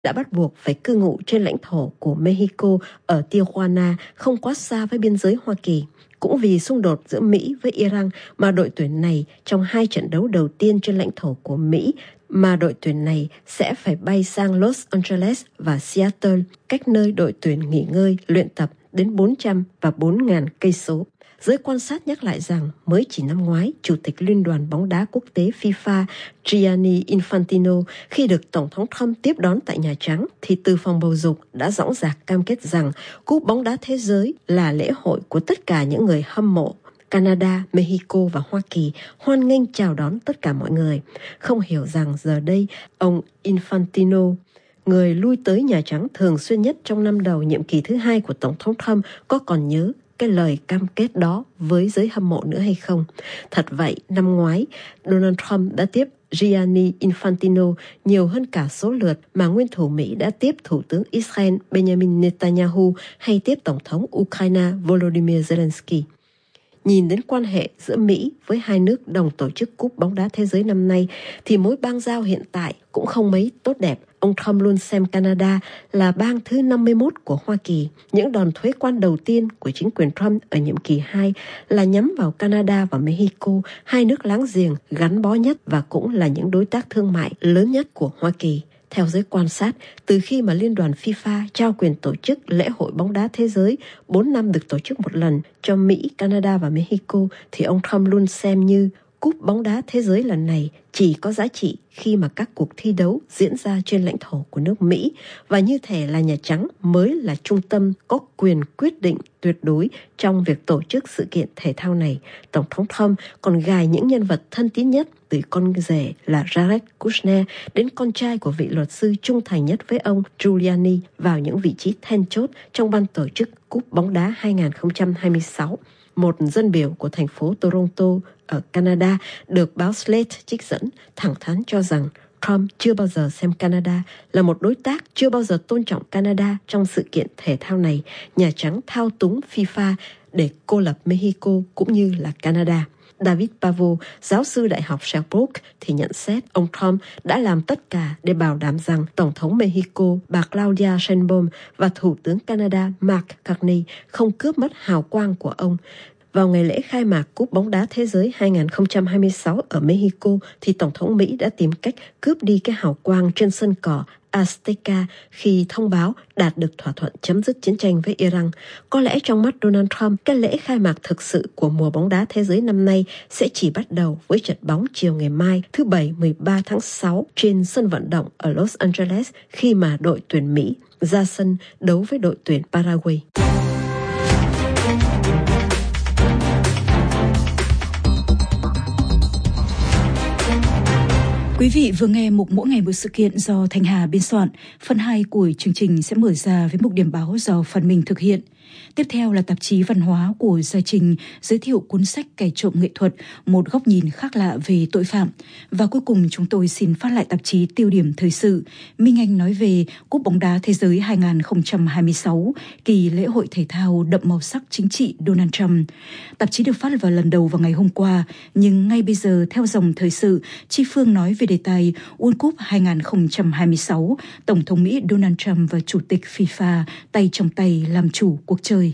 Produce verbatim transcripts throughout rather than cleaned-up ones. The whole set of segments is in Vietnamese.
đã bắt buộc phải cư ngụ trên lãnh thổ của Mexico ở Tijuana, không quá xa với biên giới Hoa Kỳ. Cũng vì xung đột giữa Mỹ với Iran mà đội tuyển này trong hai trận đấu đầu tiên trên lãnh thổ của Mỹ mà đội tuyển này sẽ phải bay sang Los Angeles và Seattle, cách nơi đội tuyển nghỉ ngơi, luyện tập đến bốn trăm và bốn nghìn cây số. Giới quan sát nhắc lại rằng mới chỉ năm ngoái, Chủ tịch Liên đoàn bóng đá quốc tế FIFA Gianni Infantino khi được Tổng thống Trump tiếp đón tại Nhà Trắng thì từ phòng bầu dục đã dõng dạc cam kết rằng Cúp bóng đá thế giới là lễ hội của tất cả những người hâm mộ. Canada, Mexico và Hoa Kỳ hoan nghênh chào đón tất cả mọi người. Không hiểu rằng giờ đây, ông Infantino, người lui tới Nhà Trắng thường xuyên nhất trong năm đầu nhiệm kỳ thứ hai của Tổng thống Trump, có còn nhớ cái lời cam kết đó với giới hâm mộ nữa hay không? Thật vậy, năm ngoái, Donald Trump đã tiếp Gianni Infantino nhiều hơn cả số lượt mà nguyên thủ Mỹ đã tiếp Thủ tướng Israel Benjamin Netanyahu hay tiếp Tổng thống Ukraine Volodymyr Zelensky. Nhìn đến quan hệ giữa Mỹ với hai nước đồng tổ chức Cúp bóng đá thế giới năm nay thì mối bang giao hiện tại cũng không mấy tốt đẹp. Ông Trump luôn xem Canada là bang thứ năm mươi mốt của Hoa Kỳ. Những đòn thuế quan đầu tiên của chính quyền Trump ở nhiệm kỳ hai là nhắm vào Canada và Mexico, hai nước láng giềng gắn bó nhất và cũng là những đối tác thương mại lớn nhất của Hoa Kỳ. Theo giới quan sát, từ khi mà Liên đoàn FIFA trao quyền tổ chức lễ hội bóng đá thế giới bốn năm được tổ chức một lần cho Mỹ, Canada và Mexico, thì ông Trump luôn xem như Cúp bóng đá thế giới lần này chỉ có giá trị khi mà các cuộc thi đấu diễn ra trên lãnh thổ của nước Mỹ và như thể là Nhà Trắng mới là trung tâm có quyền quyết định tuyệt đối trong việc tổ chức sự kiện thể thao này. Tổng thống Trump còn gài những nhân vật thân tín nhất từ con rể là Jared Kushner đến con trai của vị luật sư trung thành nhất với ông Giuliani vào những vị trí then chốt trong ban tổ chức Cúp bóng đá hai không hai sáu. Một dân biểu của thành phố Toronto ở Canada được báo Slate trích dẫn thẳng thắn cho rằng Trump chưa bao giờ xem Canada là một đối tác, chưa bao giờ tôn trọng Canada trong sự kiện thể thao này. Nhà Trắng thao túng FIFA để cô lập Mexico cũng như là Canada. David Pavo, giáo sư Đại học Sherbrooke thì nhận xét ông Trump đã làm tất cả để bảo đảm rằng Tổng thống Mexico bà Claudia Sheinbaum và Thủ tướng Canada Mark Carney không cướp mất hào quang của ông. Vào ngày lễ khai mạc Cúp bóng đá thế giới hai không hai sáu ở Mexico thì Tổng thống Mỹ đã tìm cách cướp đi cái hào quang trên sân cỏ Azteca khi thông báo đạt được thỏa thuận chấm dứt chiến tranh với Iran. Có lẽ trong mắt Donald Trump, cái lễ khai mạc thực sự của mùa bóng đá thế giới năm nay sẽ chỉ bắt đầu với trận bóng chiều ngày mai thứ Bảy mười ba tháng sáu trên sân vận động ở Los Angeles khi mà đội tuyển Mỹ ra sân đấu với đội tuyển Paraguay. Quý vị vừa nghe mục Mỗi ngày một sự kiện do Thanh Hà biên soạn. Phần hai của chương trình sẽ mở ra với mục điểm báo do Phan Minh thực hiện. Tiếp theo là tạp chí văn hóa của Gia Trình giới thiệu cuốn sách Kẻ trộm nghệ thuật, một góc nhìn khác lạ về tội phạm. Và cuối cùng chúng tôi xin phát lại tạp chí Tiêu điểm thời sự. Minh Anh nói về Cúp bóng đá thế giới hai không hai sáu, kỳ lễ hội thể thao đậm màu sắc chính trị Donald Trump. Tạp chí được phát vào lần đầu vào ngày hôm qua, nhưng ngay bây giờ theo dòng thời sự, Chi Phương nói về đề tài World Cup hai không hai sáu, Tổng thống Mỹ Donald Trump và Chủ tịch FIFA tay trong tay làm chủ cuộc chơi.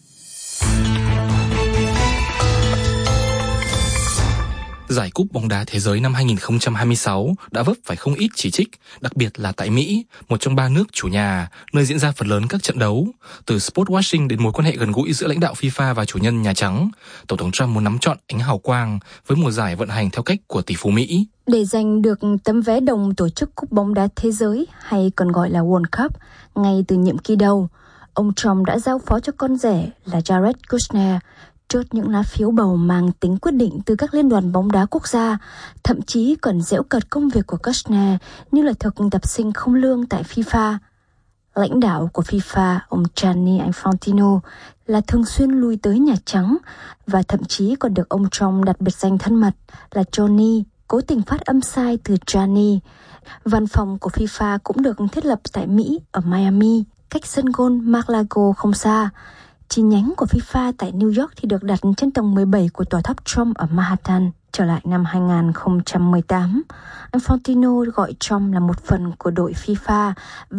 Giải Cúp bóng đá thế giới năm hai không hai sáu đã vấp phải không ít chỉ trích, đặc biệt là tại Mỹ, một trong ba nước chủ nhà, nơi diễn ra phần lớn các trận đấu. Từ sport washing đến mối quan hệ gần gũi giữa lãnh đạo FIFA và chủ nhân Nhà Trắng, Tổng thống Trump muốn nắm trọn ánh hào quang với mùa giải vận hành theo cách của tỷ phú Mỹ. Để giành được tấm vé đồng tổ chức Cúp bóng đá thế giới hay còn gọi là World Cup ngay từ nhiệm kỳ đầu, ông Trump đã giao phó cho con rể là Jared Kushner chốt những lá phiếu bầu mang tính quyết định từ các liên đoàn bóng đá quốc gia, thậm chí còn giễu cợt công việc của Kushner như là thực tập sinh không lương tại FIFA. Lãnh đạo của FIFA, ông Gianni Infantino, là thường xuyên lui tới Nhà Trắng và thậm chí còn được ông Trump đặt biệt danh thân mật là Johnny, cố tình phát âm sai từ Gianni. Văn phòng của FIFA cũng được thiết lập tại Mỹ ở Miami, cách sân golf Mar-a-Lago không xa. Chi nhánh của FIFA tại New York thì được đặt trên tầng mười bảy của tòa tháp Trump ở Manhattan. Trở lại năm hai không một tám, Infantino gọi Trump là một phần của đội FIFA